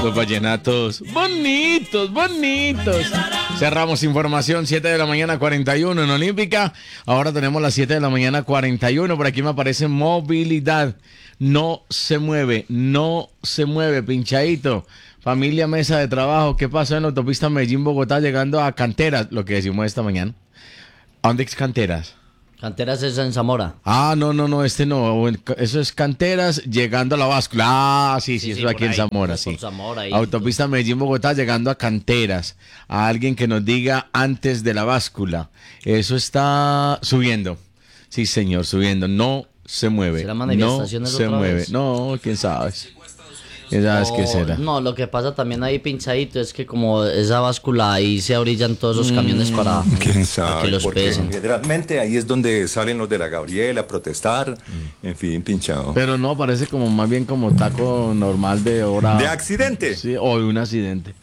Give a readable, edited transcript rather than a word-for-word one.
los vallenatos bonitos, bonitos. Cerramos información, 7 de la mañana 41 en Olímpica. Ahora tenemos las 7 de la mañana 41. Por aquí me aparece movilidad. No se mueve, pinchadito. Familia, mesa de trabajo. ¿Qué pasó en la autopista Medellín-Bogotá llegando a Canteras? Lo que decimos esta mañana. ¿A dónde es Canteras? Canteras es en Zamora. Ah, no, no. Eso es Canteras llegando a la báscula. Ah, sí, eso es aquí en Zamora, sí. Zamora, ahí, autopista Medellín-Bogotá llegando a Canteras. A alguien que nos diga antes de la báscula. Eso está subiendo. Sí, señor, subiendo. No se mueve. ¿Será No manifestaciones se otra mueve. vez? No, quién sabe. ¿Quién sabe qué será? No, lo que pasa también ahí pinchadito es que como esa báscula ahí se abrillan todos los camiones para ¿Quién sabe? para que los Porque pesen. generalmente ahí es donde salen los de la Gabriela a protestar. En fin, pinchado. Pero no, parece como más bien como taco normal de hora. ¿De accidente? Sí, o de un accidente.